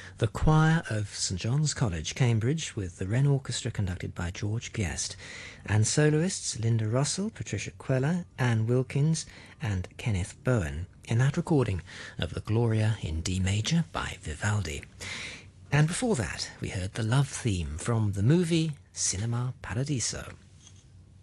The choir of St John's College, Cambridge, with the Wren Orchestra conducted by George Guest, and soloists Linda Russell, Patricia Queller, Anne Wilkins, and Kenneth Bowen, in that recording of the Gloria in D major by Vivaldi. And before that, we heard the love theme from the movie Cinema Paradiso.